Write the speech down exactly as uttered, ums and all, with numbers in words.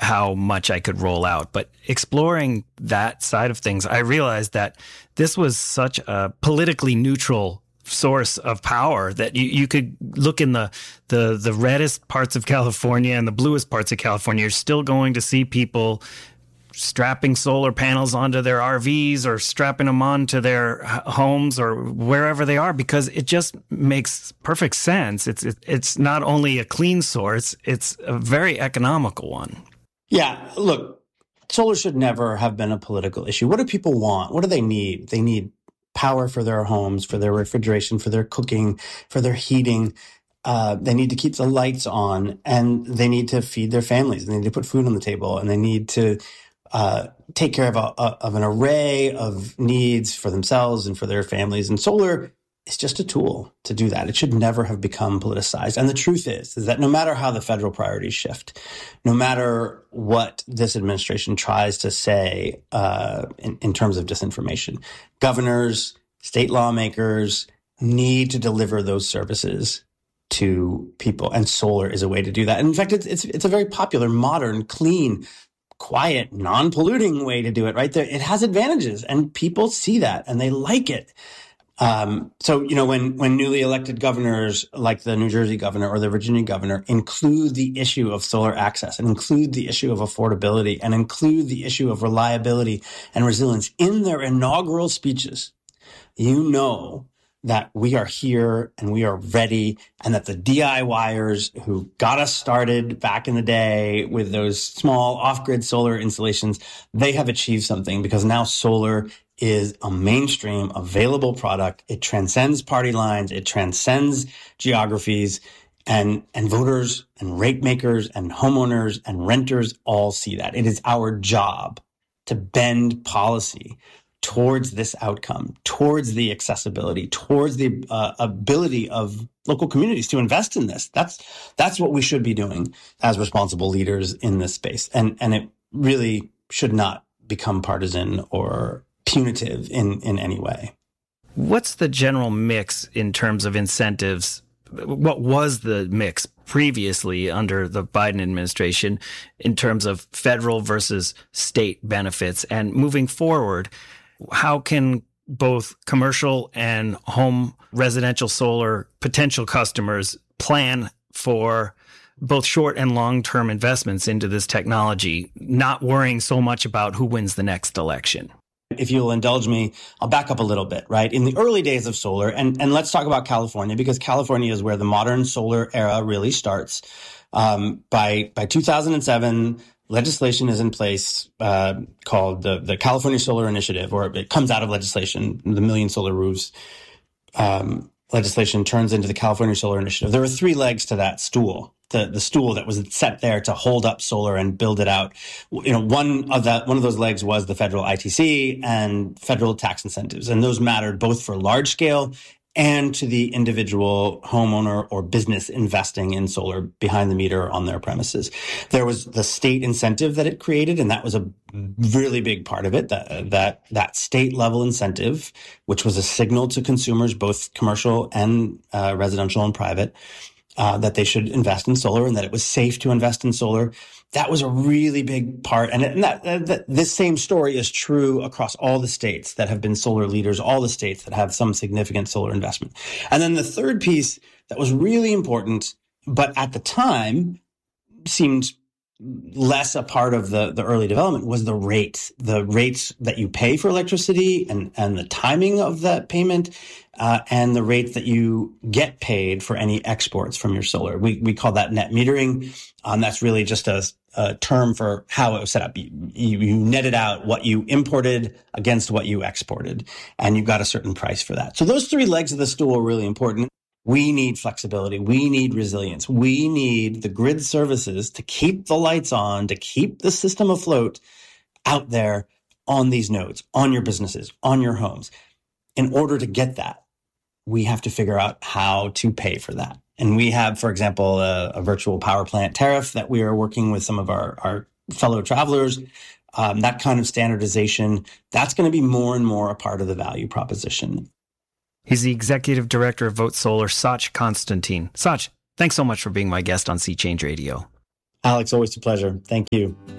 how much I could roll out. But exploring that side of things, I realized that this was such a politically neutral source of power that you, you could look in the, the the reddest parts of California and the bluest parts of California. You're still going to see people strapping solar panels onto their R Vs or strapping them onto their homes or wherever they are, because it just makes perfect sense. It's it, it's not only a clean source, it's a very economical one. Yeah, look, solar should never have been a political issue. What do people want? What do they need? They need power for their homes, for their refrigeration, for their cooking, for their heating. Uh, they need to keep the lights on, and they need to feed their families. They need to put food on the table, and they need to uh, take care of a, a, of an array of needs for themselves and for their families. And solar is just a tool to do that. It should never have become politicized. And the truth is, is that no matter how the federal priorities shift, no matter what this administration tries to say uh, in, in terms of disinformation, governors, state lawmakers need to deliver those services to people. And solar is a way to do that. And in fact, it's, it's, it's a very popular, modern, clean, quiet, non-polluting way to do it, right? There, it has advantages, and people see that and they like it. Um, so, you know, when, when newly elected governors like the New Jersey governor or the Virginia governor include the issue of solar access and include the issue of affordability and include the issue of reliability and resilience in their inaugural speeches, you know that we are here and we are ready, and that the DIYers who got us started back in the day with those small off-grid solar installations, they have achieved something, because now solar is a mainstream available product. It transcends party lines. It transcends geographies, and, and voters and rate makers and homeowners and renters all see that. It is our job to bend policy towards this outcome, towards the accessibility, towards the uh, ability of local communities to invest in this. That's, that's what we should be doing as responsible leaders in this space. And, and it really should not become partisan or punitive in, in any way. What's the general mix in terms of incentives? What was the mix previously under the Biden administration in terms of federal versus state benefits? And moving forward, how can both commercial and home residential solar potential customers plan for both short and long-term investments into this technology, not worrying so much about who wins the next election? If you'll indulge me, I'll back up a little bit, right? In the early days of solar, and, and let's talk about California, because California is where the modern solar era really starts. Um, by, by two thousand seven, legislation is in place uh, called the, the California Solar Initiative, or it comes out of legislation. The Million Solar Roofs um, legislation turns into the California Solar Initiative. There were three legs to that stool. The, the stool that was set there to hold up solar and build it out. You know, one of that, one of those legs was the federal I T C and federal tax incentives. And those mattered both for large scale and to the individual homeowner or business investing in solar behind the meter on their premises. There was the state incentive that it created, and that was a really big part of it, that, that, that state level incentive, which was a signal to consumers, both commercial and uh, residential and private, Uh, that they should invest in solar and that it was safe to invest in solar. That was a really big part. And, and that, that this same story is true across all the states that have been solar leaders, all the states that have some significant solar investment. And then the third piece that was really important, but at the time seemed less a part of the, the early development, was the rates, the rates that you pay for electricity and, and the timing of that payment, uh, and the rates that you get paid for any exports from your solar. We, we call that net metering. Um, that's really just a, a term for how it was set up. You, you, you netted out what you imported against what you exported, and you got a certain price for that. So those three legs of the stool are really important. We need flexibility. We need resilience. We need the grid services to keep the lights on, to keep the system afloat out there on these nodes, on your businesses, on your homes. In order to get that, we have to figure out how to pay for that. And we have, for example, a, a virtual power plant tariff that we are working with some of our, our fellow travelers. Um, that kind of standardization, that's going to be more and more a part of the value proposition. He's the executive director of Vote Solar, Sach Constantine. Sach, thanks so much for being my guest on Sea Change Radio. Alex, always a pleasure. Thank you.